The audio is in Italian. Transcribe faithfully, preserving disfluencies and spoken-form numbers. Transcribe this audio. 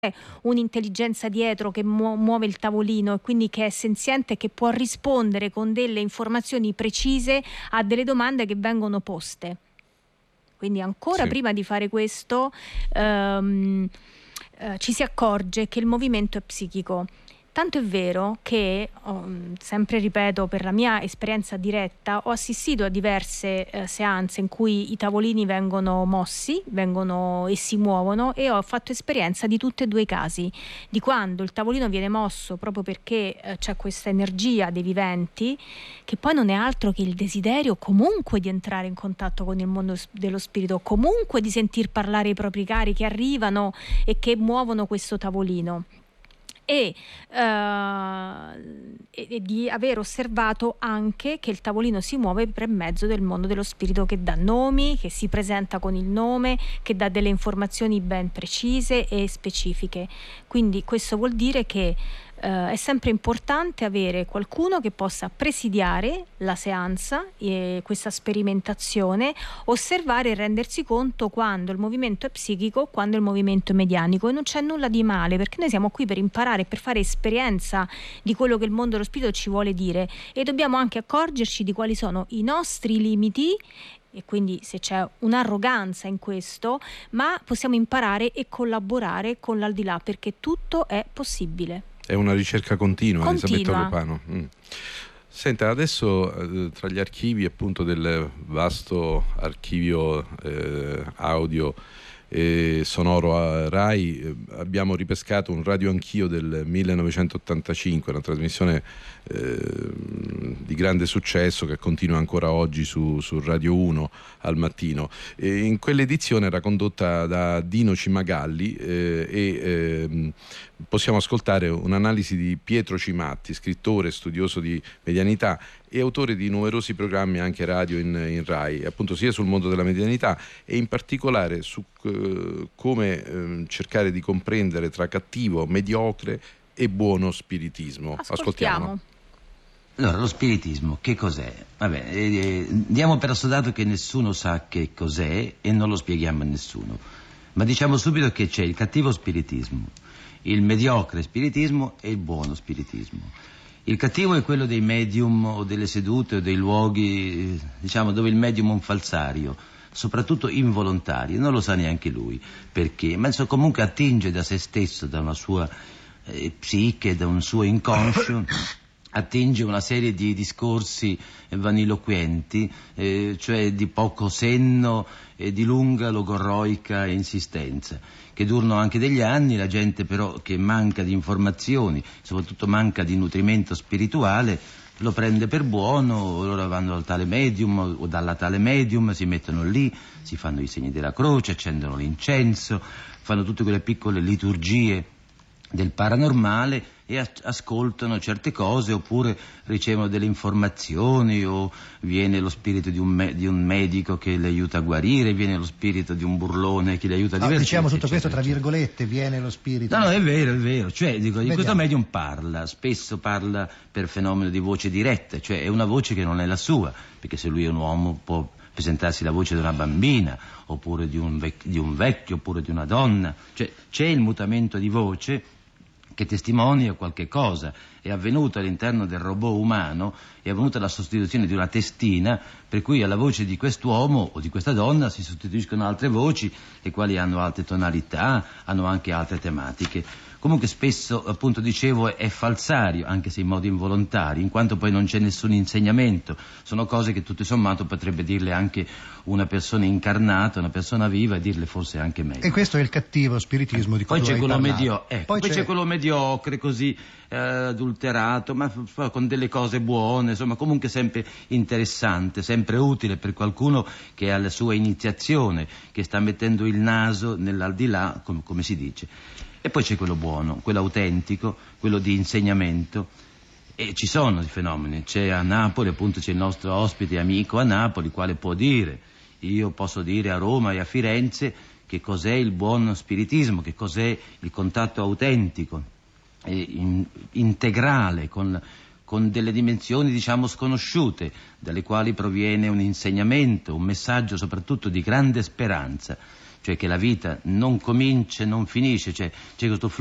un'intelligenza dietro che mu- muove il tavolino e quindi che è senziente e che può rispondere con delle informazioni precise a delle domande che vengono poste. Quindi ancora Sì. prima di fare questo ehm, eh, ci si accorge che il movimento è psichico. Tanto è vero che, oh, sempre ripeto, per la mia esperienza diretta, ho assistito a diverse eh, seanze in cui i tavolini vengono mossi, vengono e si muovono, e ho fatto esperienza di tutti e due i casi, di quando il tavolino viene mosso proprio perché eh, c'è questa energia dei viventi, che poi non è altro che il desiderio comunque di entrare in contatto con il mondo s- dello spirito, comunque di sentir parlare i propri cari che arrivano e che muovono questo tavolino. E, eh, e, e di aver osservato anche che il tavolino si muove per mezzo del mondo dello spirito, che dà nomi, che si presenta con il nome, che dà delle informazioni ben precise e specifiche. Quindi questo vuol dire che Uh, è sempre importante avere qualcuno che possa presidiare la seanza, eh, questa sperimentazione, osservare e rendersi conto quando il movimento è psichico, quando il movimento è medianico, e non c'è nulla di male, perché noi siamo qui per imparare, per fare esperienza di quello che il mondo dello spirito ci vuole dire, e dobbiamo anche accorgerci di quali sono i nostri limiti, e quindi se c'è un'arroganza in questo, ma possiamo imparare e collaborare con l'aldilà, perché tutto è possibile. È una ricerca continua, Continua. Elisabetta Lopano. Mm. Senta, adesso eh, tra gli archivi appunto del vasto archivio eh, audio e sonoro a Rai, eh, abbiamo ripescato un Radio Anch'io del millenovecentottantacinque, una trasmissione eh, di grande successo che continua ancora oggi su, su Radio uno al mattino. E in quell'edizione era condotta da Dino Cimagalli eh, e eh, possiamo ascoltare un'analisi di Pietro Cimatti, scrittore, studioso di medianità e autore di numerosi programmi anche radio in, in Rai, appunto sia sul mondo della medianità e in particolare su eh, come eh, cercare di comprendere tra cattivo, mediocre e buono spiritismo. Ascoltiamo. Allora, lo spiritismo che cos'è? Vabbè, eh, diamo per assodato che nessuno sa che cos'è e non lo spieghiamo a nessuno, ma diciamo subito che c'è il cattivo spiritismo, il mediocre spiritismo e il buono spiritismo. Il cattivo è quello dei medium o delle sedute o dei luoghi, diciamo, dove il medium è un falsario, soprattutto involontario, non lo sa neanche lui perché, ma insomma, comunque attinge da se stesso, da una sua eh, psiche, da un suo inconscio, attinge una serie di discorsi vaniloquenti, eh, cioè di poco senno e di lunga logorroica insistenza, che durano anche degli anni. La gente però che manca di informazioni, soprattutto manca di nutrimento spirituale, lo prende per buono, loro vanno dal tale medium o dalla tale medium, si mettono lì, si fanno i segni della croce, accendono l'incenso, fanno tutte quelle piccole liturgie del paranormale e ascoltano certe cose, oppure ricevono delle informazioni, o viene lo spirito di un, me- di un medico che le aiuta a guarire, viene lo spirito di un burlone che le aiuta a no, divertirsi. Diciamo tutto eccetera, questo tra eccetera. virgolette, viene lo spirito. No, no, è vero, è vero. Cioè, dico, di questo medium parla, spesso parla per fenomeno di voce diretta, cioè è una voce che non è la sua, perché se lui è un uomo può presentarsi la voce di una bambina, oppure di un, vec- di un vecchio, oppure di una donna. Cioè c'è il mutamento di voce che testimonia qualche cosa. È avvenuto all'interno del robot umano, è avvenuta la sostituzione di una testina, per cui alla voce di quest'uomo o di questa donna si sostituiscono altre voci, le quali hanno altre tonalità, hanno anche altre tematiche. Comunque spesso, appunto dicevo, è falsario, anche se in modo involontario, in quanto poi non c'è nessun insegnamento. Sono cose che tutto sommato potrebbe dirle anche una persona incarnata, una persona viva, e dirle forse anche meglio. E questo è il cattivo spiritismo di cui poi c'è quello medio- ecco, poi, poi c'è... c'è quello mediocre, così eh, adulterato, ma f- con delle cose buone, insomma, comunque sempre interessante, sempre utile per qualcuno che è alla sua iniziazione, che sta mettendo il naso nell'aldilà, com- come si dice. E poi c'è quello buono, quello autentico, quello di insegnamento. E ci sono i fenomeni. C'è a Napoli, appunto, c'è il nostro ospite amico a Napoli, quale può dire, io posso dire a Roma e a Firenze, che cos'è il buon spiritismo, che cos'è il contatto autentico, eh, in, integrale, con, con delle dimensioni, diciamo, sconosciute, dalle quali proviene un insegnamento, un messaggio soprattutto di grande speranza. cioè che la vita non comincia e non finisce, cioè c'è questo